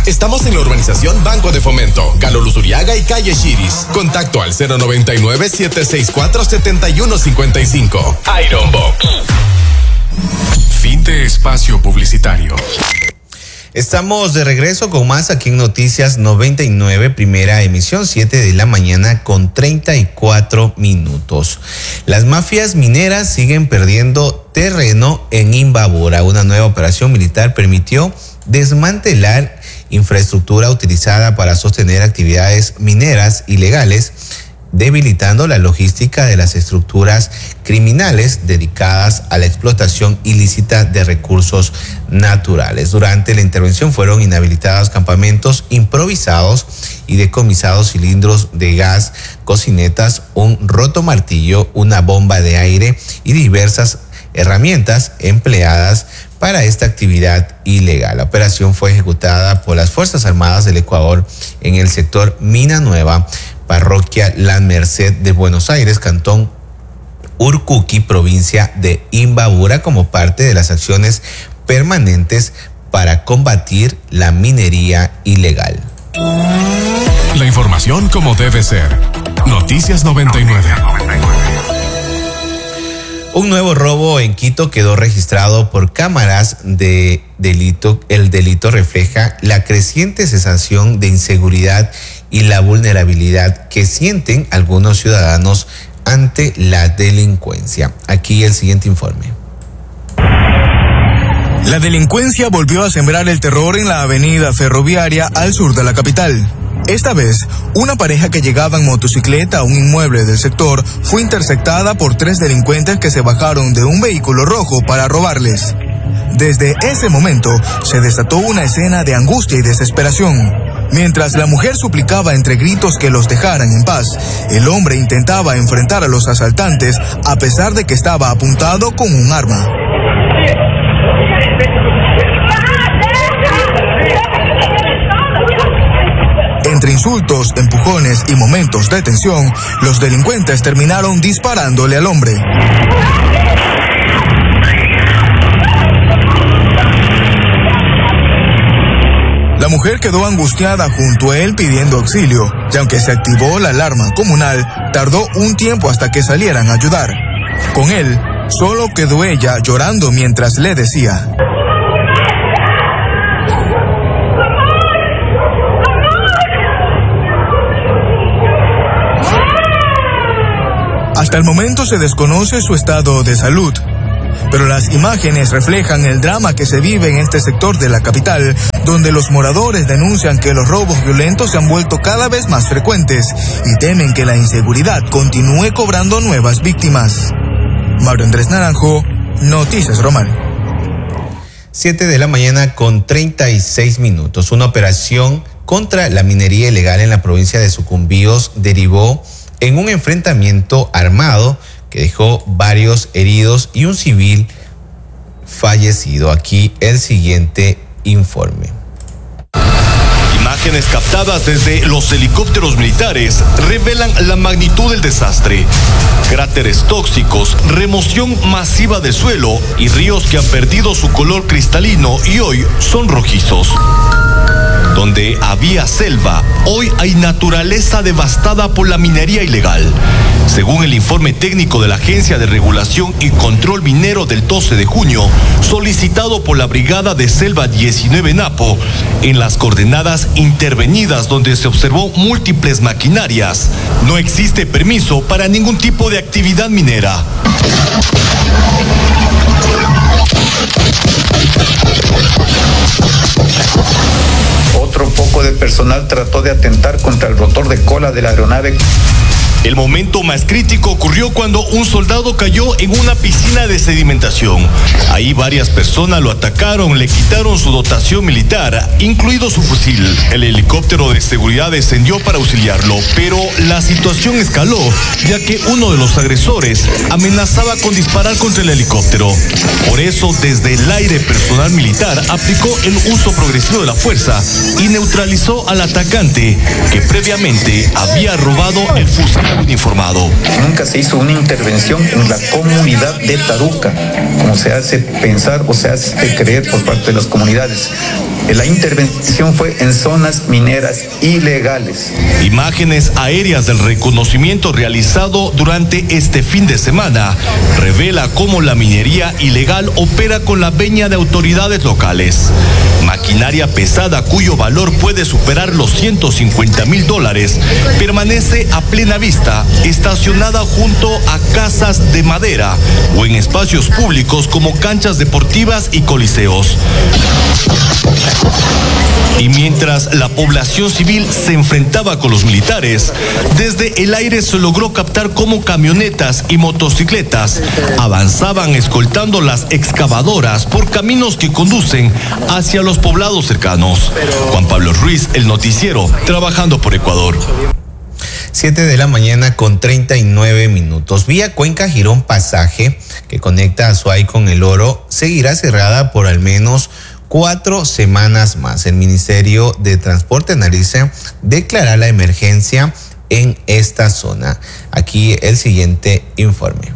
Estamos en la urbanización Banco de Fomento, Galo Luzuriaga y Calle Chiris. Contacto al 099-764-7155. Iron Box. Fin de espacio publicitario. Estamos de regreso con más aquí en Noticias 99, primera emisión, 7 de la mañana con 34 minutos. Las mafias mineras siguen perdiendo terreno en Imbabura. Una nueva operación militar permitió desmantelar infraestructura utilizada para sostener actividades mineras ilegales, debilitando la logística de las estructuras criminales dedicadas a la explotación ilícita de recursos naturales. Durante la intervención fueron inhabilitados campamentos improvisados y decomisados cilindros de gas, cocinetas, un roto martillo, una bomba de aire y diversas herramientas empleadas para esta actividad ilegal. La operación fue ejecutada por las Fuerzas Armadas del Ecuador en el sector Mina Nueva, Parroquia La Merced de Buenos Aires, Cantón Urcuqui, provincia de Imbabura, como parte de las acciones permanentes para combatir la minería ilegal. La información como debe ser. Noticias 99. Un nuevo robo en Quito quedó registrado por cámaras de delito. El delito refleja la creciente sensación de inseguridad y la vulnerabilidad que sienten algunos ciudadanos ante la delincuencia. Aquí el siguiente informe. La delincuencia volvió a sembrar el terror en la avenida ferroviaria al sur de la capital. Esta vez, una pareja que llegaba en motocicleta a un inmueble del sector fue interceptada por 3 delincuentes que se bajaron de un vehículo rojo para robarles. Desde ese momento, se desató una escena de angustia y desesperación. Mientras la mujer suplicaba entre gritos que los dejaran en paz, el hombre intentaba enfrentar a los asaltantes a pesar de que estaba apuntado con un arma. Entre insultos, empujones y momentos de tensión, los delincuentes terminaron disparándole al hombre. La mujer quedó angustiada junto a él pidiendo auxilio, y aunque se activó la alarma comunal, tardó un tiempo hasta que salieran a ayudar. Con él, solo quedó ella llorando mientras le decía: hasta el momento se desconoce su estado de salud, pero las imágenes reflejan el drama que se vive en este sector de la capital, donde los moradores denuncian que los robos violentos se han vuelto cada vez más frecuentes y temen que la inseguridad continúe cobrando nuevas víctimas. Mario Andrés Naranjo, Noticias Román. 7 de la mañana con 36 minutos. Una operación contra la minería ilegal en la provincia de Sucumbíos derivó en un enfrentamiento armado que dejó varios heridos y un civil fallecido. Aquí el siguiente informe. Imágenes captadas desde los helicópteros militares revelan la magnitud del desastre. Cráteres tóxicos, remoción masiva del suelo y ríos que han perdido su color cristalino y hoy son rojizos. Donde había selva, hoy hay naturaleza devastada por la minería ilegal. Según el informe técnico de la Agencia de Regulación y Control Minero del 12 de junio, solicitado por la Brigada de Selva 19 Napo, en las coordenadas intervenidas donde se observó múltiples maquinarias, no existe permiso para ningún tipo de actividad minera. Otro poco de personal trató de atentar contra el rotor de cola de la aeronave. El momento más crítico ocurrió cuando un soldado cayó en una piscina de sedimentación. Ahí varias personas lo atacaron, le quitaron su dotación militar, incluido su fusil. El helicóptero de seguridad descendió para auxiliarlo, pero la situación escaló, ya que uno de los agresores amenazaba con disparar contra el helicóptero. Por eso, desde el aire, personal militar aplicó el uso progresivo de la fuerza y neutralizó al atacante, que previamente había robado el fusil uniformado. Nunca se hizo una intervención en la comunidad de Taruca, como se hace pensar o se hace creer por parte de las comunidades. La intervención fue en zonas mineras ilegales. Imágenes aéreas del reconocimiento realizado durante este fin de semana revela cómo la minería ilegal opera con la veña de autoridades locales. Maquinaria pesada cuyo valor puede superar los $150,000 permanece a plena vista, estacionada junto a casas de madera o en espacios públicos como canchas deportivas y coliseos. Y mientras la población civil se enfrentaba con los militares, desde el aire se logró captar cómo camionetas y motocicletas avanzaban escoltando las excavadoras por caminos que conducen hacia los poblados cercanos. Juan Pablo Ruiz, El Noticiero, trabajando por Ecuador. 7:39 a.m. Vía Cuenca Girón Pasaje, que conecta a Azuay con El Oro, seguirá cerrada por al menos 4 semanas más. El Ministerio de Transporte analiza declarar la emergencia en esta zona. Aquí el siguiente informe.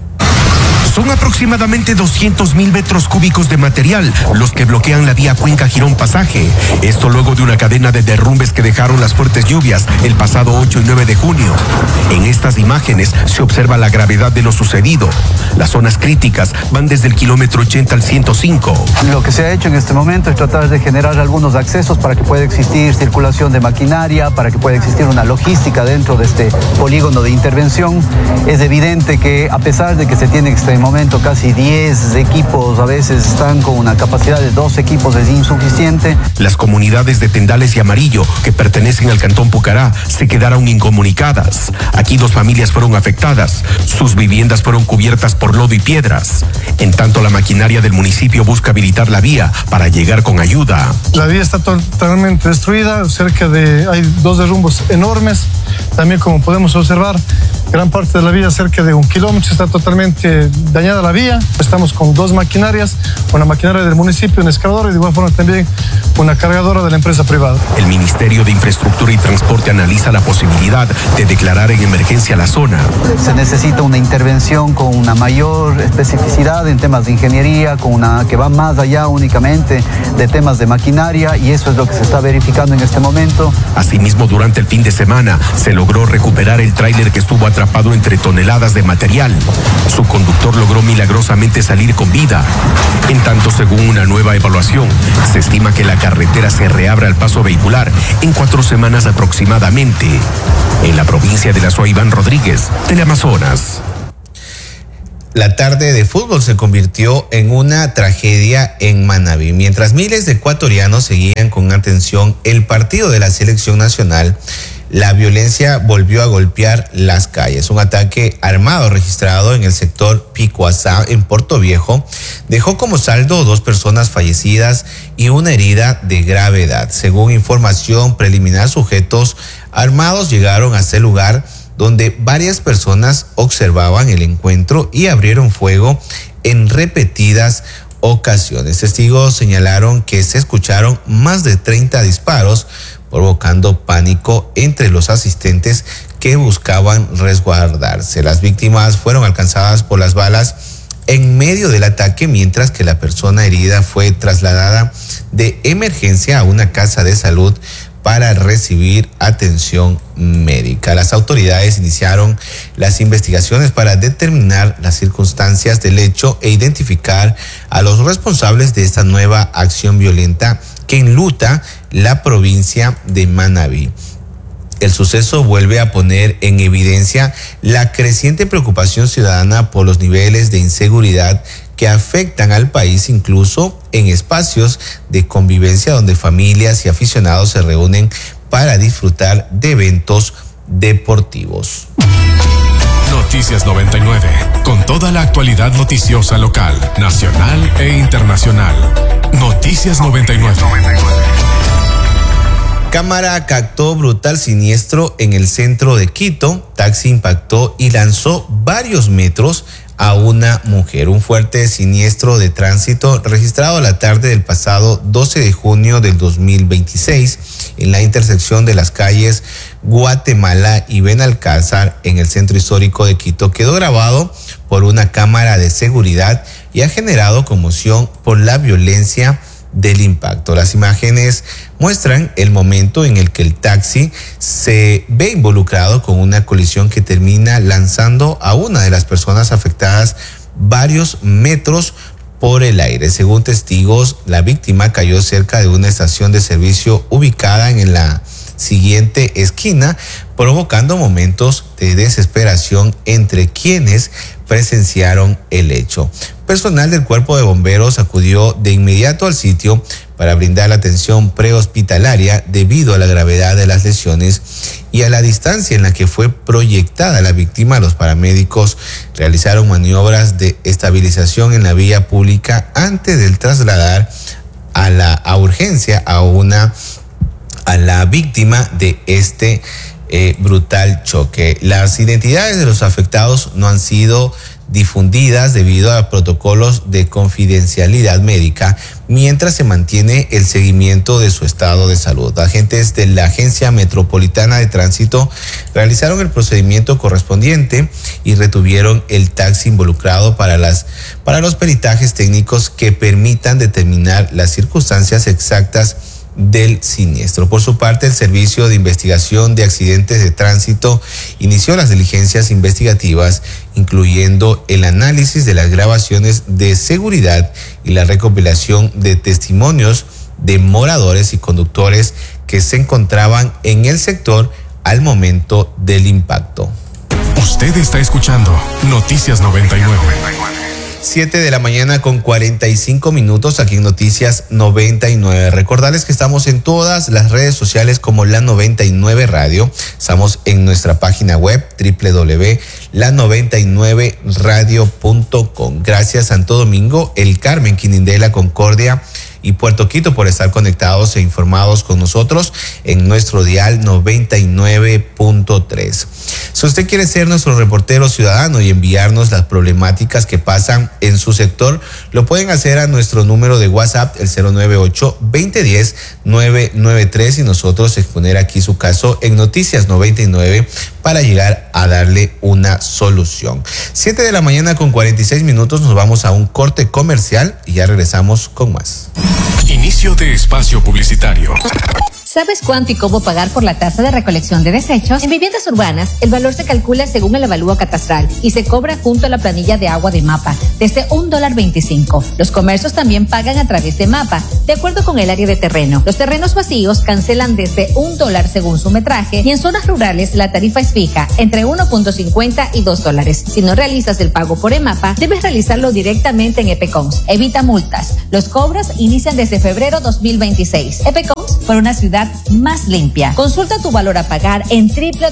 Son aproximadamente 200,000 metros cúbicos de material los que bloquean la vía Cuenca Girón Pasaje. Esto luego de una cadena de derrumbes que dejaron las fuertes lluvias el pasado 8 y 9 de junio. En estas imágenes se observa la gravedad de lo sucedido. Las zonas críticas van desde el kilómetro 80 al 105. Lo que se ha hecho en este momento es tratar de generar algunos accesos para que pueda existir circulación de maquinaria, para que pueda existir una logística dentro de este polígono de intervención. Es evidente que a pesar de que se tiene en este momento casi 10 equipos, a veces están con una capacidad de 2 equipos, es insuficiente. Las comunidades de Tendales y Amarillo, que pertenecen al cantón Pucará, se quedaron incomunicadas. Aquí 2 familias fueron afectadas. Sus viviendas fueron cubiertas por lodo y piedras. En tanto, la maquinaria del municipio busca habilitar la vía para llegar con ayuda. La vía está totalmente destruida, hay 2 derrumbos enormes. También, como podemos observar, gran parte de la vía, cerca de 1 kilómetro, está totalmente dañada la vía. Estamos con 2 maquinarias, una maquinaria del municipio, una excavadora y de igual forma también una cargadora de la empresa privada. El Ministerio de Infraestructura y Transporte analiza la posibilidad de declarar en emergencia la zona. Se necesita una intervención con una mayor especificidad en temas de ingeniería, que va más allá únicamente de temas de maquinaria, y eso es lo que se está verificando en este momento. Asimismo, durante el fin de semana se logró recuperar el tráiler que estuvo atrapado entre toneladas de material. Su conductor logró milagrosamente salir con vida. En tanto, según una nueva evaluación, se estima que la carretera se reabra al paso vehicular en 4 semanas aproximadamente. En la provincia de la Azuay, Iván Rodríguez, Teleamazonas. La tarde de fútbol se convirtió en una tragedia en Manabí. Mientras miles de ecuatorianos seguían con atención el partido de la selección nacional, la violencia volvió a golpear las calles. Un ataque armado registrado en el sector Picuazá, en Puerto Viejo, dejó como saldo 2 personas fallecidas y una herida de gravedad. Según información preliminar, sujetos armados llegaron hasta el lugar donde varias personas observaban el encuentro y abrieron fuego en repetidas ocasiones. Testigos señalaron que se escucharon más de 30 disparos, provocando pánico entre los asistentes que buscaban resguardarse. Las víctimas fueron alcanzadas por las balas en medio del ataque, mientras que la persona herida fue trasladada de emergencia a una casa de salud para recibir atención médica. Las autoridades iniciaron las investigaciones para determinar las circunstancias del hecho e identificar a los responsables de esta nueva acción violenta que enluta la provincia de Manabí. El suceso vuelve a poner en evidencia la creciente preocupación ciudadana por los niveles de inseguridad que afectan al país, incluso en espacios de convivencia donde familias y aficionados se reúnen para disfrutar de eventos deportivos. Noticias 99, con toda la actualidad noticiosa local, nacional e internacional. Noticias 99. Cámara captó brutal siniestro en el centro de Quito. Taxi impactó y lanzó varios metros a una mujer. Un fuerte siniestro de tránsito registrado la tarde del pasado 12 de junio del 2026 en la intersección de las calles Guatemala y Benalcázar en el centro histórico de Quito quedó grabado por una cámara de seguridad y ha generado conmoción por la violencia del impacto. Las imágenes muestran el momento en el que el taxi se ve involucrado con una colisión que termina lanzando a una de las personas afectadas varios metros por el aire. Según testigos, la víctima cayó cerca de una estación de servicio ubicada en la siguiente esquina, provocando momentos de desesperación entre quienes presenciaron el hecho. Personal del Cuerpo de Bomberos acudió de inmediato al sitio para brindar la atención prehospitalaria debido a la gravedad de las lesiones y a la distancia en la que fue proyectada la víctima. Los paramédicos realizaron maniobras de estabilización en la vía pública antes de trasladar a urgencia a la víctima de este brutal choque. Las identidades de los afectados no han sido difundidas debido a protocolos de confidencialidad médica, mientras se mantiene el seguimiento de su estado de salud. Agentes de la Agencia Metropolitana de Tránsito realizaron el procedimiento correspondiente y retuvieron el taxi involucrado para los peritajes técnicos que permitan determinar las circunstancias exactas del siniestro. Por su parte, el Servicio de Investigación de Accidentes de Tránsito inició las diligencias investigativas, incluyendo el análisis de las grabaciones de seguridad y la recopilación de testimonios de moradores y conductores que se encontraban en el sector al momento del impacto. Usted está escuchando Noticias 99. 7 de la mañana con 45 minutos aquí en Noticias 99. Recordarles que estamos en todas las redes sociales como La 99 Radio. Estamos en nuestra página web www.la99radio.com. Gracias Santo Domingo, El Carmen, Quinindé, Concordia y Puerto Quito por estar conectados e informados con nosotros en nuestro dial 99.3. Si usted quiere ser nuestro reportero ciudadano y enviarnos las problemáticas que pasan en su sector, lo pueden hacer a nuestro número de WhatsApp, el 098-2010-993, y nosotros exponer aquí su caso en Noticias 99 para llegar a darle una solución. 7 de la mañana con 46 minutos, nos vamos a un corte comercial y ya regresamos con más. Inicio de espacio publicitario. ¿Sabes cuánto y cómo pagar por la tasa de recolección de desechos? En Viviendas Urbanas, el valor se calcula según el avalúo catastral y se cobra junto a la planilla de agua de MAPA, desde $1.25. Los comercios también pagan a través de MAPA, de acuerdo con el área de terreno. Los terrenos vacíos cancelan desde $1 según su metraje, y en zonas rurales la tarifa es fija, entre $1.50 y $2. Si no realizas el pago por EMAPA, debes realizarlo directamente en EPECONS. Evita multas. Los cobros inician desde febrero 2026. EPECONS, por una ciudad más limpia. Consulta tu valor a pagar en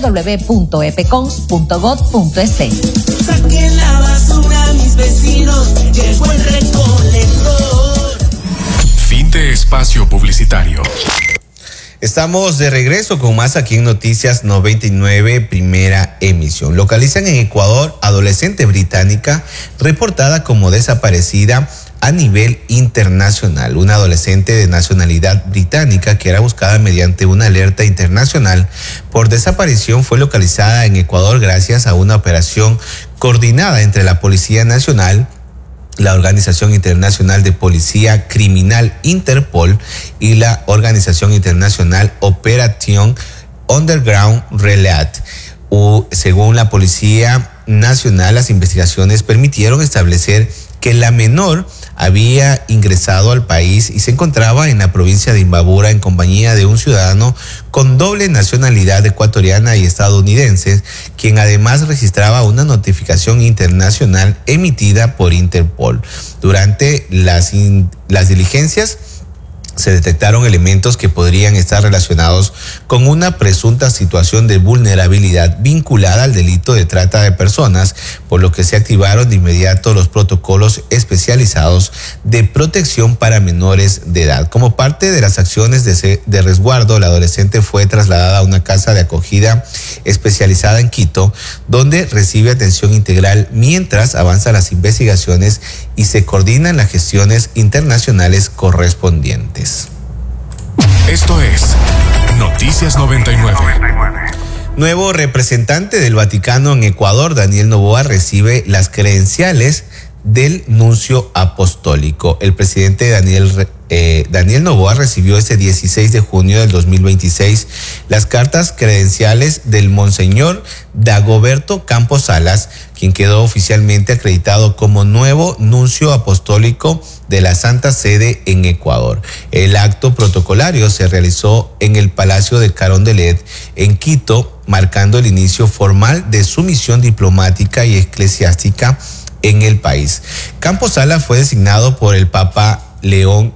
www.epecons.gov.es. Saquen la basura, mis vecinos, llegó el recolector. Fin de espacio publicitario. Estamos de regreso con más aquí en Noticias 99, primera emisión. Localizan en Ecuador adolescente británica reportada como desaparecida a nivel internacional. Una adolescente de nacionalidad británica que era buscada mediante una alerta internacional por desaparición fue localizada en Ecuador gracias a una operación coordinada entre la Policía Nacional, la Organización Internacional de Policía Criminal Interpol y la Organización Internacional Operation Underground Relat. Según la Policía Nacional, las investigaciones permitieron establecer que la menor había ingresado al país y se encontraba en la provincia de Imbabura en compañía de un ciudadano con doble nacionalidad ecuatoriana y estadounidense, quien además registraba una notificación internacional emitida por Interpol. Durante las diligencias se detectaron elementos que podrían estar relacionados con una presunta situación de vulnerabilidad vinculada al delito de trata de personas, por lo que se activaron de inmediato los protocolos especializados de protección para menores de edad. Como parte de las acciones de resguardo, la adolescente fue trasladada a una casa de acogida especializada en Quito, donde recibe atención integral mientras avanzan las investigaciones y se coordinan las gestiones internacionales correspondientes. Esto es Noticias 99. Nuevo representante del Vaticano en Ecuador, Daniel Noboa, recibe las credenciales del nuncio apostólico. El presidente Daniel Daniel Noboa recibió este 16 de junio del 2026 las cartas credenciales del Monseñor Dagoberto Campos Salas, quien quedó oficialmente acreditado como nuevo nuncio apostólico de la Santa Sede en Ecuador. El acto protocolario se realizó en el Palacio de Carondelet, en Quito, marcando el inicio formal de su misión diplomática y eclesiástica en el país. Campos Salas fue designado por el Papa León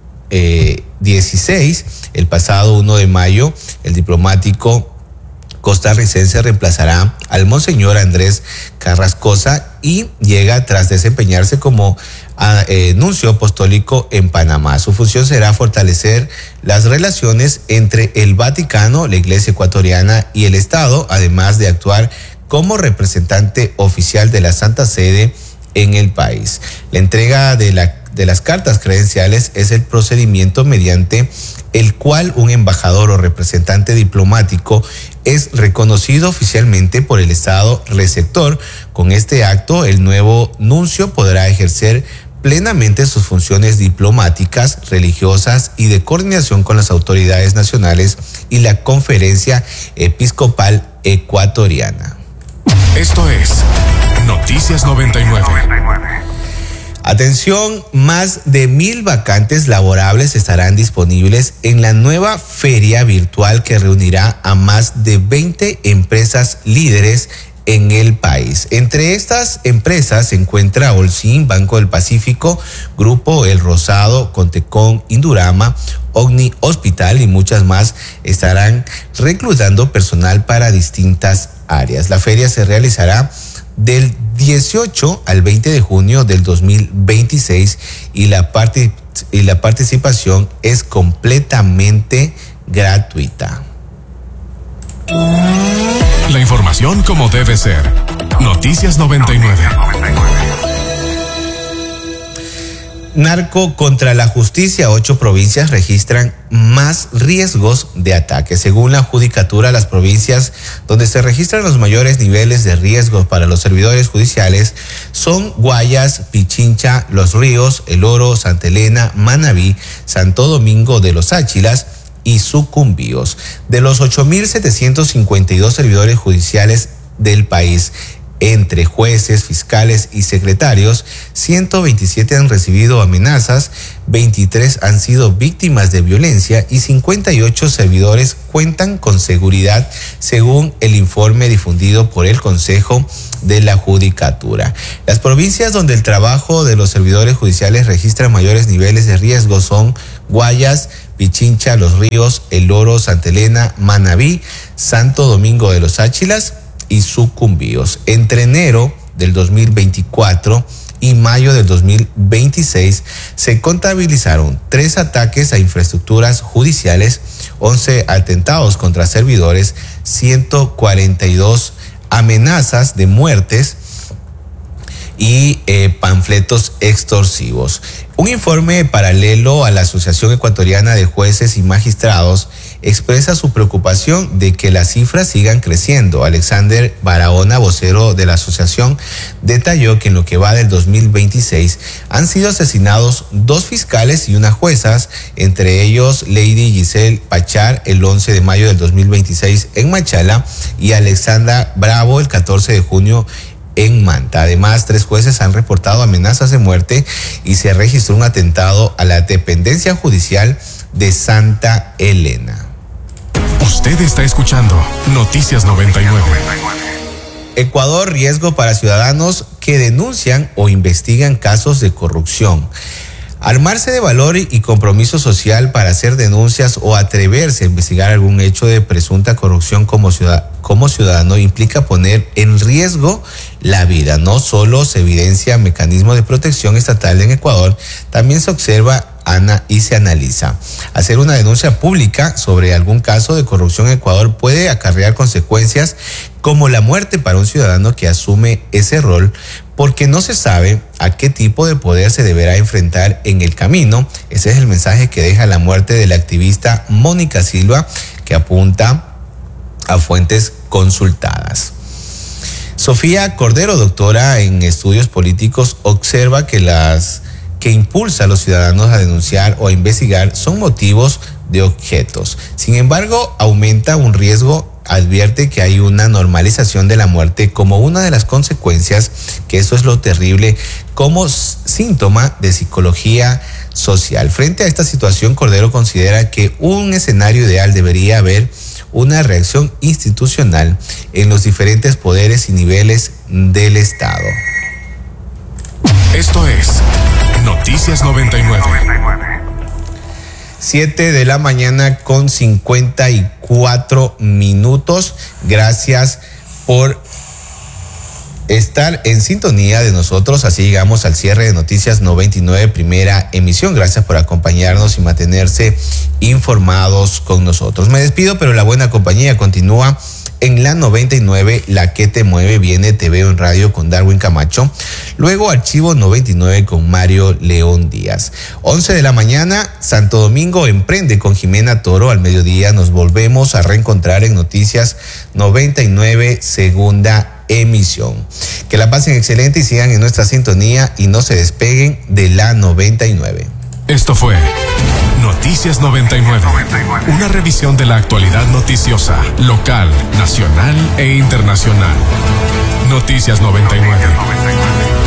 16, el pasado 1 de mayo. El diplomático costarricense reemplazará al Monseñor Andrés Carrascosa y llega tras desempeñarse como nuncio apostólico en Panamá. Su función será fortalecer las relaciones entre el Vaticano, la Iglesia ecuatoriana y el Estado, además de actuar como representante oficial de la Santa Sede en el país. La entrega de las cartas credenciales es el procedimiento mediante el cual un embajador o representante diplomático es reconocido oficialmente por el Estado receptor. Con este acto, el nuevo nuncio podrá ejercer plenamente sus funciones diplomáticas, religiosas y de coordinación con las autoridades nacionales y la Conferencia Episcopal Ecuatoriana. Esto es Noticias 99. Atención, más de 1,000 vacantes laborables estarán disponibles en la nueva feria virtual que reunirá a más de 20 empresas líderes en el país. Entre estas empresas se encuentra Olsin, Banco del Pacífico, Grupo El Rosado, Contecón, Indurama, Ogni Hospital y muchas más estarán reclutando personal para distintas áreas. La feria se realizará del 18 al 20 de junio del 2026 y la participación es completamente gratuita. La información como debe ser. Noticias 99. Narco contra la justicia. 8 provincias registran más riesgos de ataque. Según la judicatura, las provincias donde se registran los mayores niveles de riesgo para los servidores judiciales son Guayas, Pichincha, Los Ríos, El Oro, Santa Elena, Manabí, Santo Domingo de los Áchilas y Sucumbíos. De los 8.752 servidores judiciales del país, entre jueces, fiscales y secretarios, 127 han recibido amenazas, 23 han sido víctimas de violencia y 58 servidores cuentan con seguridad, según el informe difundido por el Consejo de la Judicatura. Las provincias donde el trabajo de los servidores judiciales registra mayores niveles de riesgo son Guayas, Pichincha, Los Ríos, El Oro, Santa Elena, Manabí, Santo Domingo de los Áchilas y Sucumbíos. Entre enero del 2024 y mayo del 2026 se contabilizaron 3 ataques a infraestructuras judiciales, 11 atentados contra servidores, 142 amenazas de muertes y panfletos extorsivos. Un informe paralelo a la Asociación Ecuatoriana de Jueces y Magistrados expresa su preocupación de que las cifras sigan creciendo. Alexander Barahona, vocero de la asociación, detalló que en lo que va del 2026 han sido asesinados 2 fiscales y una jueza, entre ellos Lady Giselle Pachar el 11 de mayo del 2026 en Machala y Alexandra Bravo el 14 de junio en Manta. Además, 3 jueces han reportado amenazas de muerte y se registró un atentado a la dependencia judicial de Santa Elena. Usted está escuchando Noticias 99. Ecuador, riesgo para ciudadanos que denuncian o investigan casos de corrupción. Armarse de valor y compromiso social para hacer denuncias o atreverse a investigar algún hecho de presunta corrupción como ciudadano implica poner en riesgo la vida. No solo se evidencia mecanismo de protección estatal en Ecuador, también se observa y se analiza. Hacer una denuncia pública sobre algún caso de corrupción en Ecuador puede acarrear consecuencias como la muerte para un ciudadano que asume ese rol, porque no se sabe a qué tipo de poder se deberá enfrentar en el camino. Ese es el mensaje que deja la muerte de la activista Mónica Silva, que apunta a fuentes consultadas. Sofía Cordero, doctora en estudios políticos, observa que que impulsa a los ciudadanos a denunciar o a investigar son motivos de objetos. Sin embargo, aumenta un riesgo. Advierte que hay una normalización de la muerte como una de las consecuencias, que eso es lo terrible, como síntoma de psicología social. Frente a esta situación, Cordero considera que un escenario ideal debería haber una reacción institucional en los diferentes poderes y niveles del Estado. Esto es Noticias 99. 7 de la mañana con 54 minutos. Gracias por estar en sintonía de nosotros. Así llegamos al cierre de Noticias 99, primera emisión. Gracias por acompañarnos y mantenerse informados con nosotros. Me despido, pero la buena compañía continúa en la 99, la que te mueve. Viene Te Veo en Radio con Darwin Camacho. Luego Archivo 99 con Mario León Díaz. 11 de la mañana, Santo Domingo Emprende con Jimena Toro. Al mediodía nos volvemos a reencontrar en Noticias 99, segunda emisión. Que la pasen excelente y sigan en nuestra sintonía y no se despeguen de la 99. Esto fue Noticias 99, una revisión de la actualidad noticiosa, local, nacional e internacional. Noticias 99.